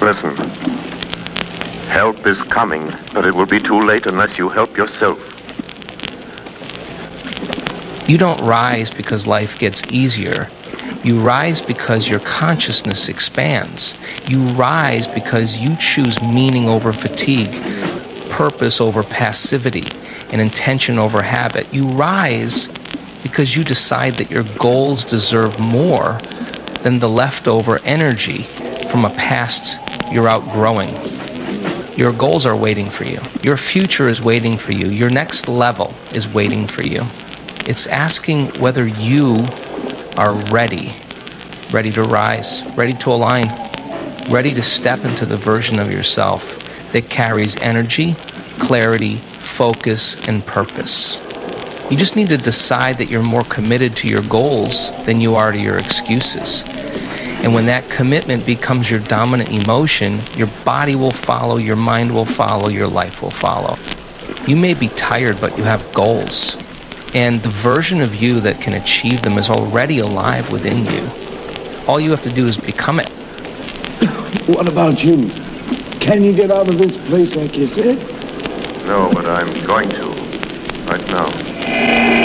Listen. Help is coming, but it will be too late unless you help yourself. You don't rise because life gets easier. You rise because your consciousness expands. You rise because you choose meaning over fatigue, purpose over passivity, and intention over habit. You rise because you decide that your goals deserve more than the leftover energy from a past you're outgrowing. Your goals are waiting for you. Your future is waiting for you. Your next level is waiting for you. It's asking whether you are ready to rise, ready to align, ready to step into the version of yourself that carries energy, clarity, focus, and purpose. You just need to decide that you're more committed to your goals than you are to your excuses. And when that commitment becomes your dominant emotion, your body will follow, your mind will follow, your life will follow. You may be tired, but you have goals. And the version of you that can achieve them is already alive within you. All you have to do is become it. What about you? Can you get out of this place like you said? No, but I'm going to. Right now.